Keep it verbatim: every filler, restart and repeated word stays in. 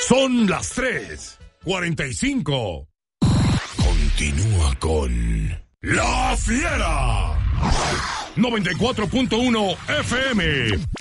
Son las tres cuarenta y cinco. Continúa con La Fiera. noventa y cuatro punto uno F M.